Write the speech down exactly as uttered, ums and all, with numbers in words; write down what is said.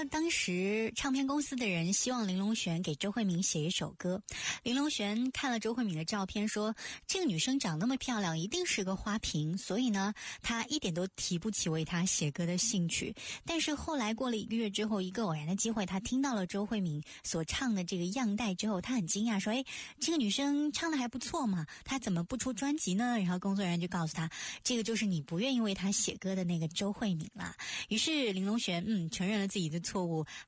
当时唱片公司的人希望林隆璇给周慧敏写一首歌，林隆璇看了周慧敏的照片说，这个女生长那么漂亮，一定是个花瓶，所以呢他一点都提不起为她写歌的兴趣。但是后来过了一个月之后，一个偶然的机会，他听到了周慧敏所唱的这个样带之后，他很惊讶说，诶，这个女生唱的还不错嘛，她怎么不出专辑呢？然后工作人员就告诉他，这个就是你不愿意为她写歌的那个周慧敏了。于是林隆璇嗯承认了自己的错误，